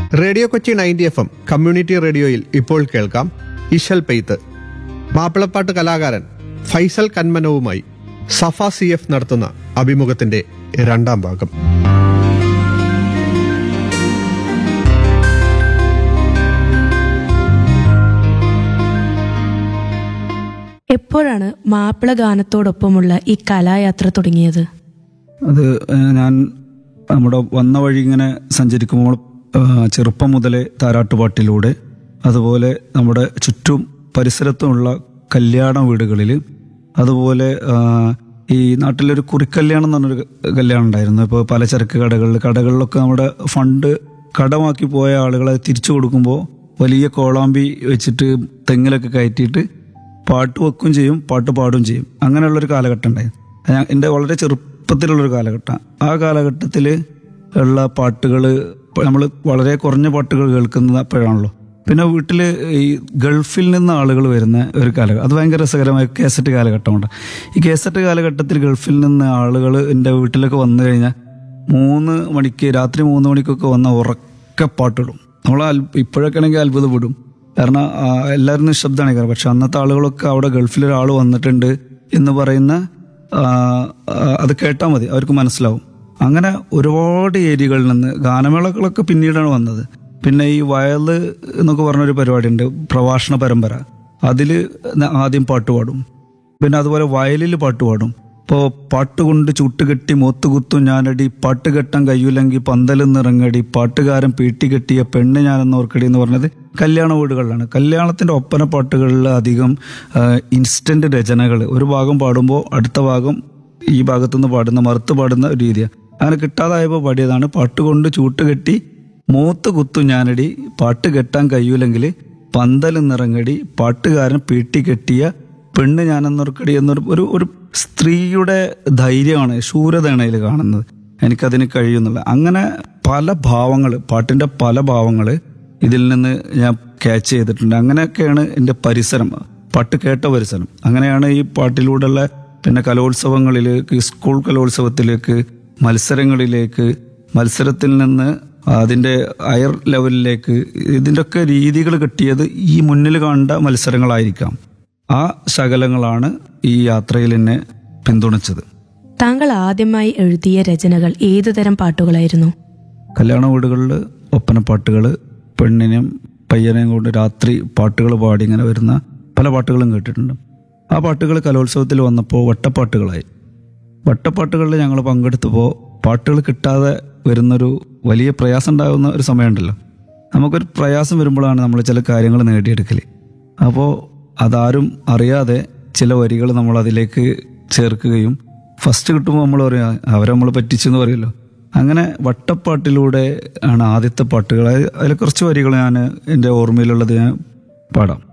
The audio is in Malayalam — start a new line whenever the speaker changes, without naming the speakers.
റേഡിയോ കൊച്ചി 90 FM കമ്മ്യൂണിറ്റി റേഡിയോയിൽ ഇപ്പോൾ കേൾക്കാം ഇശൽ പെയ്ത്ത്. മാപ്പിളപ്പാട്ട് കലാകാരൻ ഫൈസൽ കന്മനവുമായി സഫ CF നടത്തുന്ന അഭിമുഖത്തിന്റെ രണ്ടാം ഭാഗം.
എപ്പോഴാണ് മാപ്പിള ഗാനത്തോടൊപ്പമുള്ള ഈ കലായാത്ര തുടങ്ങിയത്?
അത് ഞാൻ നമ്മുടെ വന്ന വഴി ഇങ്ങനെ സഞ്ചരിക്കുമ്പോൾ ചെറുപ്പം മുതലേ താരാട്ടുപാട്ടിലൂടെ, അതുപോലെ നമ്മുടെ ചുറ്റും പരിസരത്തുമുള്ള കല്യാണ വീടുകളിൽ, അതുപോലെ ഈ നാട്ടിലൊരു കുറിക്കല്യാണം എന്ന് പറഞ്ഞൊരു കല്യാണം ഉണ്ടായിരുന്നു. ഇപ്പോൾ പലചരക്ക് കടകളിലൊക്കെ നമ്മുടെ ഫണ്ട് കടമാക്കി പോയ ആളുകളെ തിരിച്ചു കൊടുക്കുമ്പോൾ വലിയ കോളാമ്പി വെച്ചിട്ട് തെങ്ങിലൊക്കെ കയറ്റിയിട്ട് പാട്ട് വെക്കുകയും ചെയ്യും, പാട്ട് പാടുകയും ചെയ്യും. അങ്ങനെയുള്ളൊരു കാലഘട്ടം ഉണ്ടായിരുന്നു. എൻ്റെ വളരെ ചെറുപ്പത്തിലുള്ളൊരു കാലഘട്ടം. ആ കാലഘട്ടത്തിൽ ഉള്ള പാട്ടുകൾ നമ്മൾ വളരെ കുറഞ്ഞ പാട്ടുകൾ കേൾക്കുന്നത് അപ്പോഴാണല്ലോ. പിന്നെ വീട്ടിൽ ഈ ഗൾഫിൽ നിന്ന് ആളുകൾ വരുന്ന ഒരു കാലഘട്ടം, അത് ഭയങ്കര രസകരമായ കേസറ്റ് കാലഘട്ടമുണ്ട്. ഈ കേസറ്റ് കാലഘട്ടത്തിൽ ഗൾഫിൽ നിന്ന് ആളുകൾ എൻ്റെ വീട്ടിലൊക്കെ വന്നു കഴിഞ്ഞാൽ 3 മണിക്ക്, രാത്രി 3 മണിക്കൊക്കെ വന്ന ഉറക്കെ പാട്ടിടും. നമ്മൾ ഇപ്പോഴൊക്കെ ആണെങ്കിൽ അത്ഭുതപ്പെടും, കാരണം എല്ലാവരും നിശബ്ദമാണ് കാരണം. പക്ഷെ അന്നത്തെ ആളുകളൊക്കെ അവിടെ ഗൾഫിലൊരാൾ വന്നിട്ടുണ്ട് എന്ന് പറയുന്ന അത് കേട്ടാൽ മതി, അവർക്ക് മനസ്സിലാവും. അങ്ങനെ ഒരുപാട് ഏരിയകളിൽ നിന്ന് ഗാനമേളകളൊക്കെ പിന്നീടാണ് വന്നത്. പിന്നെ ഈ വയല് എന്നൊക്കെ പറഞ്ഞൊരു പരിപാടിയുണ്ട്, പ്രഭാഷണ പരമ്പര. അതിൽ ആദ്യം പാട്ട് പാടും, പിന്നെ അതുപോലെ വയലിൽ പാട്ട് പാടും. ഇപ്പോൾ പാട്ടുകൊണ്ട് ചുട്ടുകെട്ടി മോത്തുകുത്തും ഞാനടി, പാട്ട് കെട്ടാൻ കയ്യൂലെങ്കിൽ പന്തലും നിറങ്ങടി, പാട്ടുകാരൻ പീട്ടി കെട്ടിയ പെണ്ണ് ഞാനെന്നോർക്കടി എന്ന് പറഞ്ഞത് കല്യാണ വീടുകളിലാണ്. കല്യാണത്തിൻ്റെ ഒപ്പന പാട്ടുകളിൽ അധികം ഇൻസ്റ്റന്റ് രചനകൾ, ഒരു ഭാഗം പാടുമ്പോൾ അടുത്ത ഭാഗം ഈ ഭാഗത്തുനിന്ന് പാടുന്ന മറുത്ത് പാടുന്ന ഒരു രീതിയാണ്. അങ്ങനെ കിട്ടാതായപ്പോൾ പാടിയതാണ് പാട്ടുകൊണ്ട് ചൂട്ടുകെട്ടി മൂത്ത് കുത്തു ഞാനടി, പാട്ട് കെട്ടാൻ കഴിയൂലെങ്കിൽ പന്തലും നിറങ്ങടി, പാട്ടുകാരൻ പീട്ടി കെട്ടിയ പെണ്ണ് ഞാനെന്നോർക്കടി എന്നൊരു ഒരു സ്ത്രീയുടെ ധൈര്യമാണ്, ശൂരതയാണ് അതിൽ കാണുന്നത്. എനിക്കതിന് കഴിയുന്നില്ല. അങ്ങനെ പല ഭാവങ്ങൾ, പാട്ടിൻ്റെ പല ഭാവങ്ങൾ ഇതിൽ നിന്ന് ഞാൻ ക്യാച്ച് ചെയ്തിട്ടുണ്ട്. അങ്ങനെയൊക്കെയാണ് എൻ്റെ പരിസരം, പാട്ട് കേട്ട പരിസരം. അങ്ങനെയാണ് ഈ പാട്ടിലൂടെയുള്ള പിന്നെ കലോത്സവങ്ങളിലേക്ക്, സ്കൂൾ കലോത്സവത്തിലേക്ക്, മത്സരങ്ങളിലേക്ക്, മത്സരത്തിൽ നിന്ന് അതിൻ്റെ ഹയർ ലെവലിലേക്ക്, ഇതിൻ്റെയൊക്കെ രീതികൾ കിട്ടിയത് ഈ മുന്നിൽ കണ്ട മത്സരങ്ങളായിരിക്കാം. ആ ശകലങ്ങളാണ് ഈ യാത്രയിൽ എന്നെ പിന്തുണച്ചത്.
താങ്കൾ ആദ്യമായി എഴുതിയ രചനകൾ ഏതുതരം പാട്ടുകളായിരുന്നു?
കല്യാണ വീടുകളിൽ ഒപ്പനപ്പാട്ടുകൾ, പെണ്ണിനെയും പയ്യനെയും കൊണ്ട് രാത്രി പാട്ടുകൾ പാടി ഇങ്ങനെ വരുന്ന പല പാട്ടുകളും കേട്ടിട്ടുണ്ട്. ആ പാട്ടുകൾ കലോത്സവത്തിൽ വന്നപ്പോൾ വട്ടപ്പാട്ടുകളായി. വട്ടപ്പാട്ടുകളിൽ ഞങ്ങൾ പങ്കെടുത്തപ്പോൾ പാട്ടുകൾ കിട്ടാതെ വരുന്നൊരു വലിയ പ്രയാസം ഉണ്ടാകുന്ന ഒരു സമയമുണ്ടല്ലോ. നമുക്കൊരു പ്രയാസം വരുമ്പോഴാണ് നമ്മൾ ചില കാര്യങ്ങൾ നേടിയെടുക്കൽ. അപ്പോൾ അതാരും അറിയാതെ ചില വരികൾ നമ്മൾ അതിലേക്ക് ചേർക്കുകയും ഫസ്റ്റ് കിട്ടുമ്പോൾ നമ്മൾ പറയാം അവരെ നമ്മൾ പറ്റിച്ചെന്ന് പറയുമല്ലോ. അങ്ങനെ വട്ടപ്പാട്ടിലൂടെ ആണ് ആദ്യത്തെ പാട്ടുകൾ. അതിൽ കുറച്ച് വരികൾ ഞാൻ എൻ്റെ ഓർമ്മയിലുള്ളത് ഞാൻ പാടാം.